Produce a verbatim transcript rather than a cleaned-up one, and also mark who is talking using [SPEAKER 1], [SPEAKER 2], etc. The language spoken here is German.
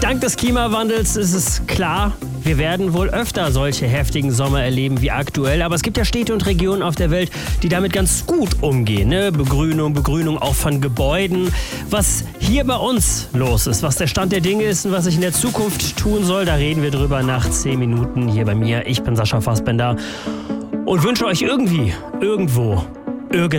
[SPEAKER 1] Dank des Klimawandels ist es klar, wir werden wohl öfter solche heftigen Sommer erleben wie aktuell. Aber es gibt ja Städte und Regionen auf der Welt, die damit ganz gut umgehen. Ne? Begrünung, Begrünung auch von Gebäuden. Was hier bei uns los ist, was der Stand der Dinge ist und was ich in der Zukunft tun soll, da reden wir drüber nach zehn Minuten hier bei mir. Ich bin Sascha Fassbender und wünsche euch irgendwie, irgendwo, irgendwann